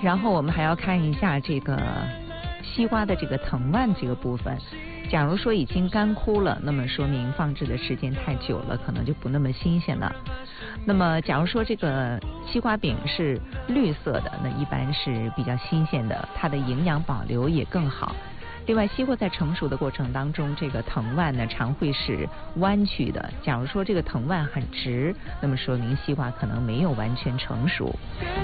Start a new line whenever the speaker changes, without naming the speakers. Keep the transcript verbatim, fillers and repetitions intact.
然后我们还要看一下这个西瓜的这个藤蔓这个部分。假如说已经干枯了，那么说明放置的时间太久了，可能就不那么新鲜了。那么假如说这个西瓜饼是绿色的，那一般是比较新鲜的，它的营养保留也更好。另外，西瓜在成熟的过程当中，这个藤蔓呢常会是弯曲的。假如说这个藤蔓很直，那么说明西瓜可能没有完全成熟。